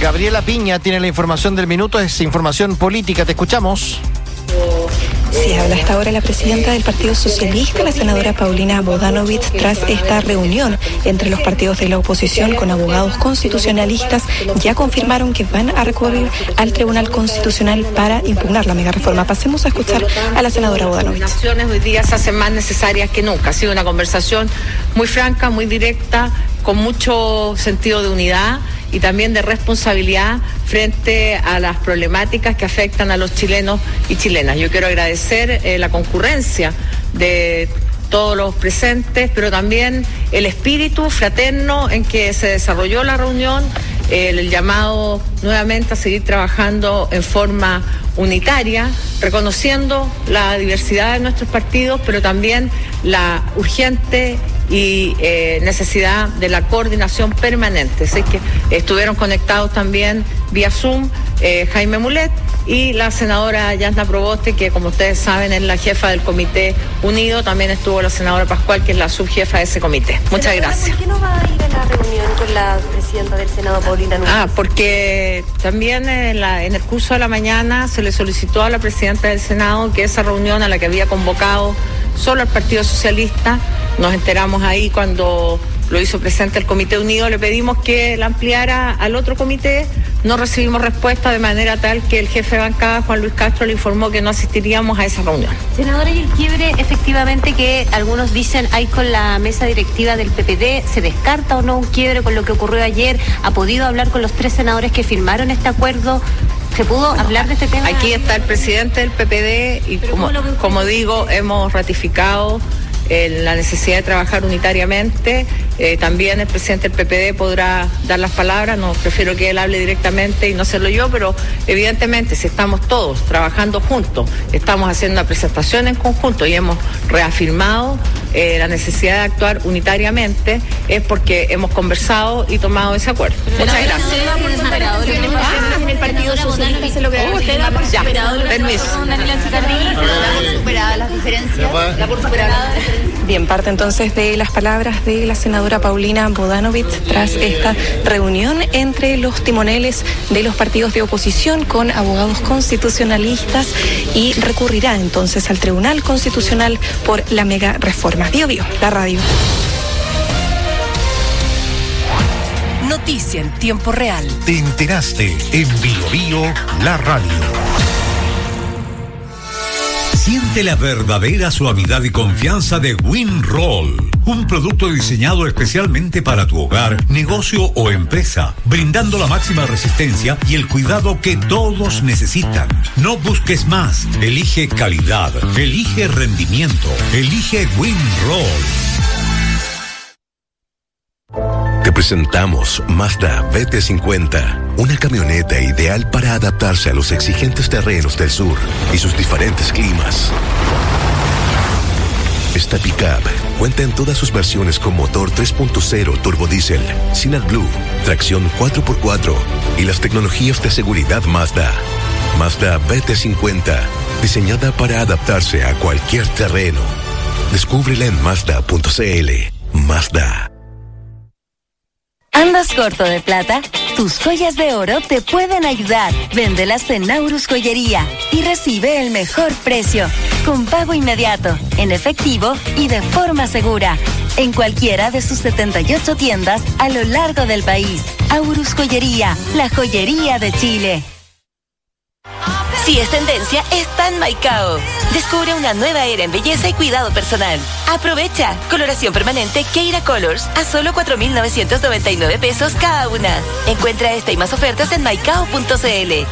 Gabriela Piña tiene la información del minuto, es información política. Te escuchamos. Sí, habla hasta ahora la presidenta del Partido Socialista, la senadora Paulina Bodanovich, tras esta reunión entre los partidos de la oposición con abogados constitucionalistas. Ya confirmaron que van a recurrir al Tribunal Constitucional para impugnar la megareforma. Pasemos a escuchar a la senadora Bodanovich. Las naciones hoy día se hacen más necesarias que nunca. Ha sido una conversación muy franca, muy directa, con mucho sentido de unidad y también de responsabilidad frente a las problemáticas que afectan a los chilenos y chilenas. Yo quiero agradecer la concurrencia de todos los presentes, pero también el espíritu fraterno en que se desarrolló la reunión, el llamado nuevamente a seguir trabajando en forma unitaria, reconociendo la diversidad de nuestros partidos, pero también la urgente y necesidad de la coordinación permanente. Así que estuvieron conectados también vía Zoom Jaime Mulet y la senadora Yasna Proboste, que como ustedes saben es la jefa del Comité Unido. También estuvo la senadora Pascual, que es la subjefa de ese comité. Muchas gracias. ¿Por qué no va a ir a la reunión con la presidenta del Senado, Paulina Núñez? Porque también en el curso de la mañana se le solicitó a la presidenta del Senado que esa reunión, a la que había convocado solo el Partido Socialista, nos enteramos ahí cuando lo hizo presente el Comité Unido, le pedimos que la ampliara al otro comité. No recibimos respuesta, de manera tal que el jefe de bancada, Juan Luis Castro, le informó que no asistiríamos a esa reunión. Senadora, y el quiebre efectivamente que algunos dicen hay con la mesa directiva del PPD, ¿se descarta o no un quiebre con lo que ocurrió ayer? ¿Ha podido hablar con los 3 senadores que firmaron este acuerdo? ¿Se pudo hablar de este tema? Aquí está el presidente del PPD y como digo, hemos ratificado la necesidad de trabajar unitariamente. También el presidente del PPD podrá dar las palabras, no prefiero que él hable directamente y no hacerlo yo, pero evidentemente si estamos todos trabajando juntos, estamos haciendo una presentación en conjunto y hemos reafirmado la necesidad de actuar unitariamente, es porque hemos conversado y tomado ese acuerdo. Muchas gracias. En el Partido Socialista se lograron. Ya, permiso. Las diferencias. La por superada. Bien, parte entonces de las palabras de la senadora Paulina Bodanovich tras esta reunión entre los timoneles de los partidos de oposición con abogados constitucionalistas, y recurrirá entonces al Tribunal Constitucional por la mega reforma. Bio Bio, la radio. Noticia en tiempo real. Te enteraste en Bio Bio, la radio. Siente la verdadera suavidad y confianza de WinRoll, un producto diseñado especialmente para tu hogar, negocio o empresa, brindando la máxima resistencia y el cuidado que todos necesitan. No busques más, elige calidad, elige rendimiento, elige WinRoll. Te presentamos Mazda BT50, una camioneta ideal para adaptarse a los exigentes terrenos del sur y sus diferentes climas. Esta pickup cuenta en todas sus versiones con motor 3.0 turbodiesel, sin AdBlue, tracción 4x4 y las tecnologías de seguridad Mazda. Mazda BT50, diseñada para adaptarse a cualquier terreno. Descúbrela en Mazda.cl. Mazda. ¿Andas corto de plata? Tus joyas de oro te pueden ayudar. Véndelas en Aurus Joyería y recibe el mejor precio, con pago inmediato, en efectivo y de forma segura, en cualquiera de sus 78 tiendas a lo largo del país. Aurus Joyería, la joyería de Chile. Si es tendencia, está en Maicao. Descubre una nueva era en belleza y cuidado personal. Aprovecha. Coloración permanente Keira Colors a solo 4.999 pesos cada una. Encuentra esta y más ofertas en maicao.cl.